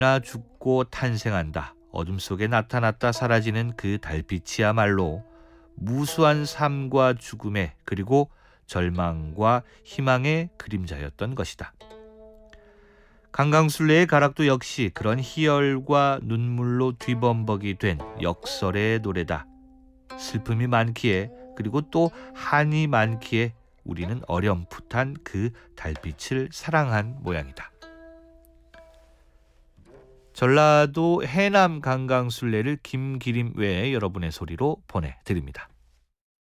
죽고 탄생한다. 어둠 속에 나타났다 사라지는 그 달빛이야말로 무수한 삶과 죽음의 그리고 절망과 희망의 그림자였던 것이다. 강강술래의 가락도 역시 그런 희열과 눈물로 뒤범벅이 된 역설의 노래다. 슬픔이 많기에 그리고 또 한이 많기에 우리는 어렴풋한 그 달빛을 사랑한 모양이다. 전라도 해남 강강술래를 김기림 외에 여러분의 소리로 보내드립니다.